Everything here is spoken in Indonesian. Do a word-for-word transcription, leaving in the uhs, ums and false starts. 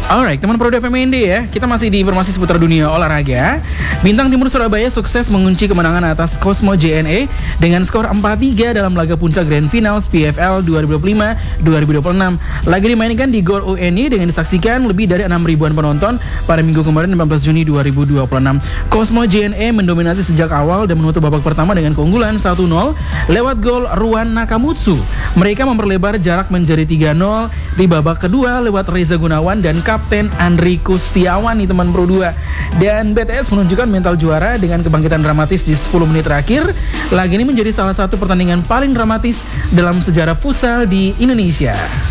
Alright, teman Pro F M N D ya, kita masih di informasi seputar dunia olahraga. Bintang Timur Surabaya sukses mengunci kemenangan atas Cosmo J N E dengan skor empat tiga dalam laga puncak Grand Finals P F L dua ribu dua puluh lima dua ribu dua puluh enam. Laga dimainkan di Gor U N I dengan disaksikan lebih dari enam ribuan penonton pada minggu kemarin empat belas Juni dua ribu dua puluh enam. Cosmo J N E mendominasi sejak awal dan menutup babak pertama dengan keunggulan satu nol lewat gol Ruan Nakamutsu. Mereka memperlebar jarak menjadi tiga nol di babak kedua lewat Reza Gunawan dan Kapten Andri Kustiawan nih teman Pro dua. Dan B T S menunjukkan mental juara dengan kebangkitan dramatis di sepuluh menit terakhir. Laga ini menjadi salah satu pertandingan paling dramatis dalam sejarah futsal di Indonesia.